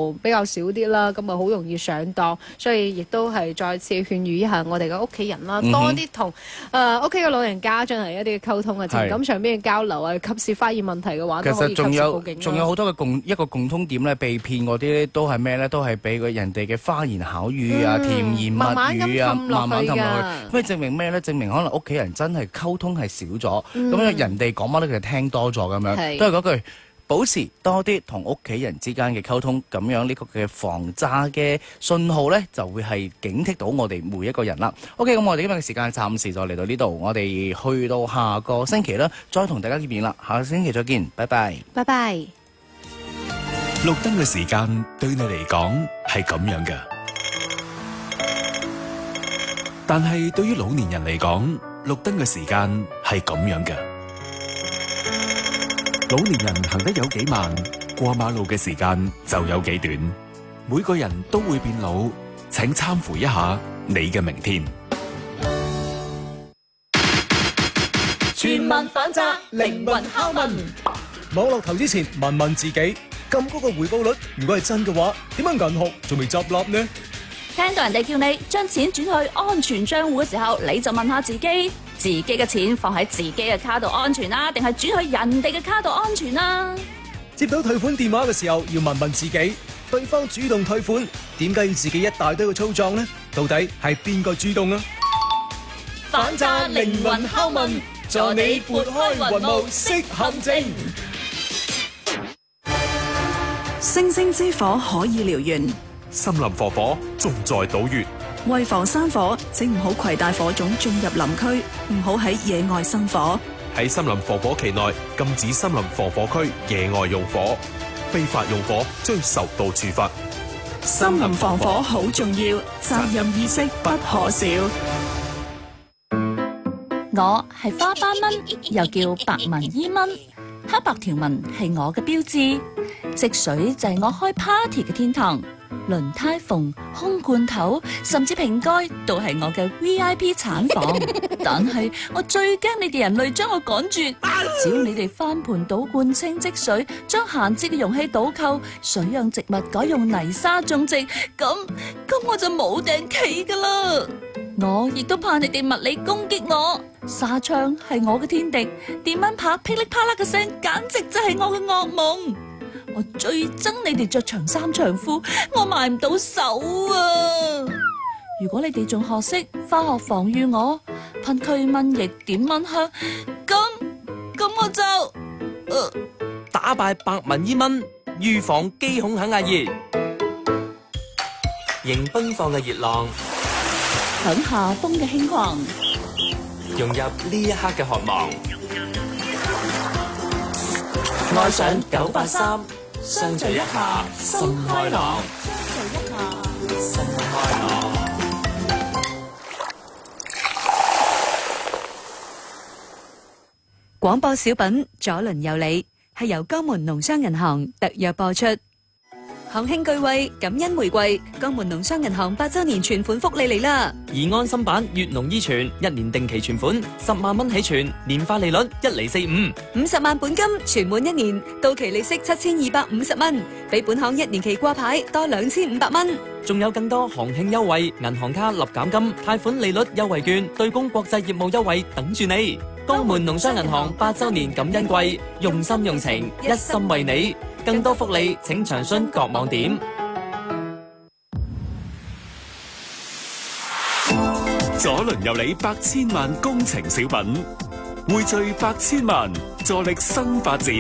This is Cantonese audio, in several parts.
就比較少啲啦，咁啊好容易上當，所以亦都係再次勸喻一下我哋嘅屋企人啦，多啲同屋企嘅老人家進行一啲嘅溝通啊，情感上邊嘅交流啊，及時發現問題嘅話， 其實仲有好多嘅一個共通點咧，被騙嗰啲都係咩咧？都係俾人哋嘅花言巧語啊、甜言蜜語啊，慢慢氹落去。咁證明咩咧？證明可能屋企人真係溝通係少咗，咁人哋講乜咧，佢聽多咗咁樣。都係嗰句，保持多啲同屋企人之間嘅溝通，咁樣呢個嘅防詐嘅信號咧，就會係警惕到我哋每一個人啦。OK， 咁我哋今日嘅時間暫時就嚟到呢度，我哋去到下個星期啦，再同大家見面啦。下個星期再見，拜拜。 拜拜。 綠燈嘅時間對你嚟講係咁樣嘅，但係對於老年人嚟講，綠燈嘅時間係咁樣嘅。老年人行得有幾慢，過馬路嘅時間就有幾短。每個人都會變老，請參乎一下你嘅明天。 全民反詐，靈魂拷問。 網絡投資前問問自己，咁高個回報率，如果係真嘅話，點解銀行仲未執笠呢？ 聽到人哋叫你將錢轉去安全賬戶嘅時候，你就問下自己，自己嘅錢放喺自己嘅卡度安全啦，定係轉去人哋嘅卡度安全啦？ 接到退款電話嘅時候，要問問自己，對方主動退款，點解要自己一大堆嘅操作呢？到底係邊個主動啊？ 反詐靈魂拷問，助你撥開雲霧識陷阱。 星星之火可以燎原， 森林火火仲在島嶼。 為防山火，請唔好攜帶火種進入林區，唔好喺野外生火。 喺森林防火期內，禁止森林防火區野外用火，非法用火將受到處罰。 森林防火好重要，責任意識不可少。 我係花斑蚊，又叫白紋伊蚊，黑白條紋係我嘅標誌。積水就係我開 party 嘅天堂，輪胎縫、空罐頭甚至瓶蓋都係我嘅 VIP 產房。但係我最驚你哋人類將我趕絕。只要你哋翻盤倒罐清積水，將閒置嘅容器倒扣，水養植物改用泥沙種植，咁我就冇頂企噶啦。我亦都怕你哋物理攻擊我，紗窗係我嘅天敵，電蚊拍噼里啪啦嘅聲，簡直就係我嘅噩夢。我最憎你哋着長衫長褲，我埋唔到手啊！如果你哋仲學識化學防禦我，噴驅蚊液點蚊香，咁我就打敗白紋伊蚊，預防肌孔肯壓熱，迎奔放嘅熱浪， 響夏風嘅輕狂， 融入呢一刻嘅渴望。 愛上 983，相聚一下心開朗。心開朗。 廣播小品左鄰右里係由江門農商銀行特約播出。行慶巨惠，感恩玫瑰，江門農商銀行8周年存款福利嚟啦！ 而安心版粵農依存1年定期存款10萬蚊起存，年化利率1.45%，50 萬本金存滿1年，到期利息7250蚊，比本行1年期掛牌多2500蚊。 仲有更多行慶優惠，銀行卡立減金、貸款利率優惠券、對公國際業務優惠等住你。江門農商銀行8周年感恩季，用心用情，一心為你。更多福利請詳詢各網點。 左鄰右里百千萬工程小品，匯聚百千萬，助力新發展。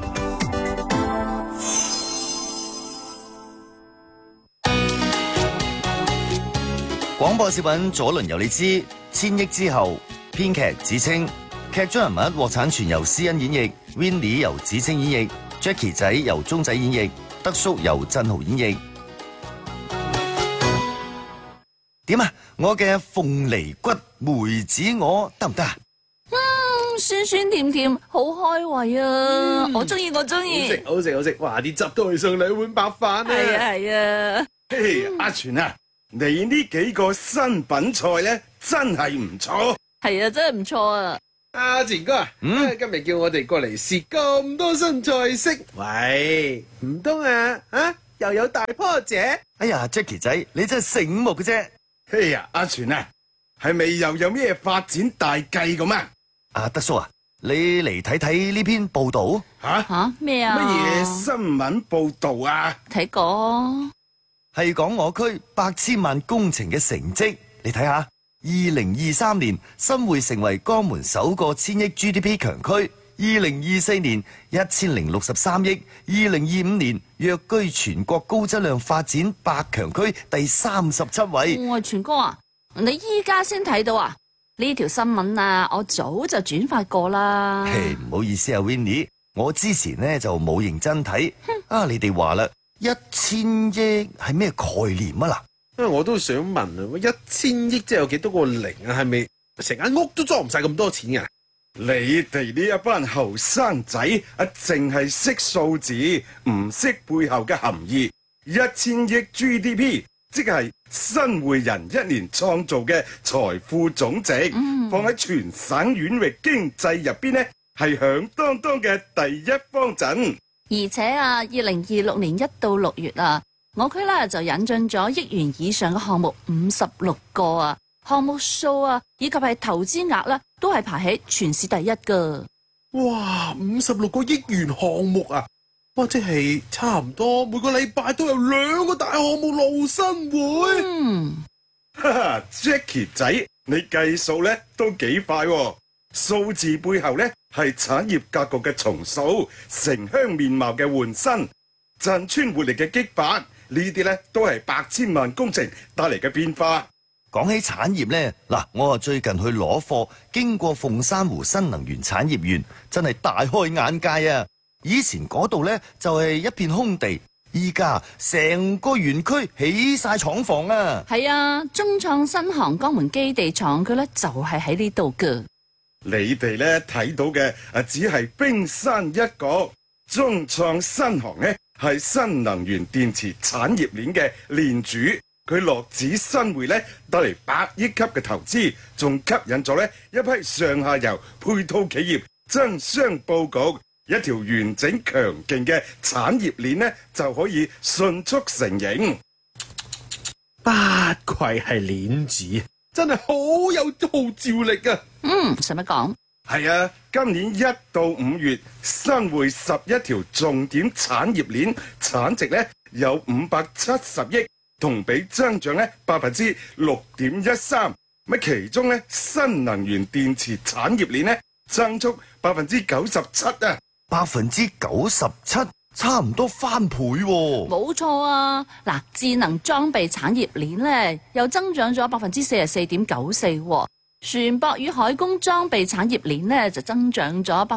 廣播小品左鄰右里之千億之後，編劇子清，劇中人物獲產權由施恩演繹 ，Winnie 由子清演繹。Jackie 仔由鐘仔演繹，德叔由振豪演繹。點啊？我嘅鳳梨骨梅子鵝得唔得啊？ 酸酸甜甜，好開胃啊！我中意。 好食！哇！啲汁都可以上2碗白飯啊！ 係啊！ 嘿，阿全啊，你呢幾個新品菜咧，真係唔錯。 係啊，真係唔錯啊！ 阿全哥啊，今日叫我哋過嚟試咁多新菜式，喂，唔通又有大 project。 哎呀 ，Jackie 仔，你真係醒目嘅啫。 嘿呀，阿全啊，係咪又有咩發展大計咁啊？ 阿德叔啊，你嚟睇睇呢篇報道。 吓咩啊？ 乜嘢新聞報道啊？ 睇過， 係講我區8千萬工程嘅成績。你睇下，2023年新會成為江門首個1000億 GDP 強區。2024年1063億，2025年躍居全國高質量發展100強區第37位。 哇，全哥啊，你依家先睇到啊？呢條新聞啊，我早就轉發過啦。 嘿，唔好意思啊 ，Winnie， 我之前呢就冇認真睇。你哋話啦，1000億係咩概念啊嗱？ 因為我都想問啊，1000億即係有幾多個零啊？係咪成間屋都裝唔晒咁多錢㗎？ 你哋呢一班後生仔淨係識數字，唔識背後嘅含義。1000億 GDP， 即係新會人一年創造嘅財富總值，放喺全省縣域經濟入邊呢，係響當當嘅第一方陣。 而且啊，2026年1到6月啊，我區咧就引進咗億元以上嘅項目56個啊。項目數啊，以及係投資額啦，都係排喺全市第一噶。 哇，56個億元項目啊！哇，即係差唔多每個禮拜都有2個大項目落新會。 哈哈 ，Jackie 仔，你計數咧都幾快喎。數字背後咧係產業格局嘅重塑，城鄉面貌嘅換新，鎮村活力嘅激發，呢啲咧都係8千萬工程帶嚟嘅變化。 講起產業呢，嗱，我啊最近去攞貨，經過鳳山湖新能源產業園，真係大開眼界啊！以前嗰度呢，就係一片空地，依家成個園區起晒廠房啊！ 係啊，中創新航江門基地廠區呢，就係喺呢度噶。 你哋呢睇到嘅只係冰山一角，中創新航呢係新能源電池產業鏈嘅鏈主。佢落址新會咧，帶嚟100億級嘅投資，仲吸引咗咧一批上下游配套企業爭相佈局，一條完整強勁嘅產業鏈呢就可以迅速成型。 不愧係鏈子，真係好有號召力啊！ 使乜講？ 係啊，今年1到5月，新會11條重點產業鏈產值咧有570億。同比增長咧6.13%，其中咧新能源電池產業鏈咧增速97%啊，97%差唔多翻倍喎。 冇錯啊！嗱，智能裝備產業鏈咧又增長咗44.94%，船舶與海工裝備產業鏈咧就增長咗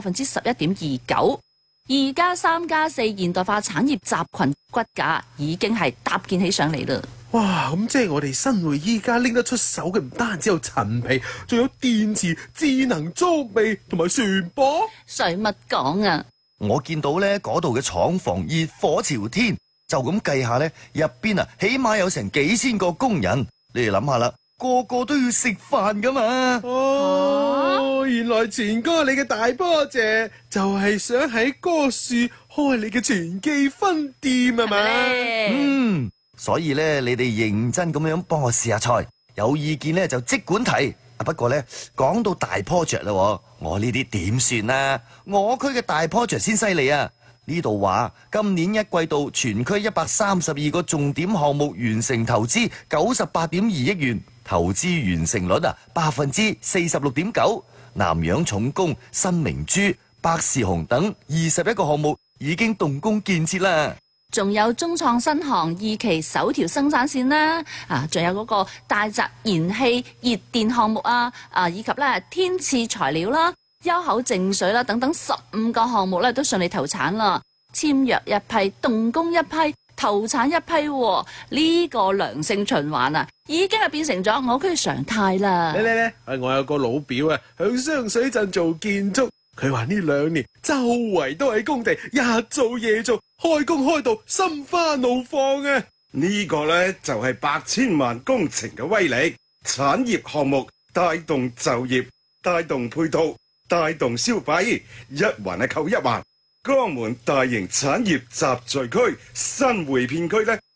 11.29%。2+3+4現代化產業集群骨架已經係搭建起上嚟啦。 哇，咁即係我哋新會依家拎得出手嘅唔單止有陳皮，仲有電池、智能裝備同埋船舶。 使乜講啊？ 我見到咧嗰度嘅廠房熱火朝天，就咁計下咧，入邊起碼有成幾千個工人。你哋諗下啦，個個都要食飯噶嘛。 原來全哥你嘅大project就係想喺嗰樹開你嘅全記分店係咪？ 所以咧你哋認真咁樣幫我試下菜，有意見咧就即管提。不過咧講到大 project 啦，我呢啲點算啊？我區嘅大 project 先犀利啊！呢度話今年一季度全區132個重點項目完成投資98.2億元，投資完成率46.9%。南洋重工、新明珠、百事鴻等21個項目已經動工建設啦。 仲有中創新航2期首條生產線啦，仲有嗰個大澤燃氣熱電項目以及咧天賜材料啦、優口淨水啦等等15個項目咧都順利投產啦，簽約一批，動工一批，投產一批，呢個良性循環已經係變成咗我區嘅常態啦。 我有個老表響雙水鎮做建築，佢話呢2年周圍都係工地，日做夜做，開工開到心花怒放啊！ 呢個呢，就係8千萬工程嘅威力，產業項目帶動就業，帶動配套，帶動消費，一環扣一環， 江門大型產業集聚區新會片區呢，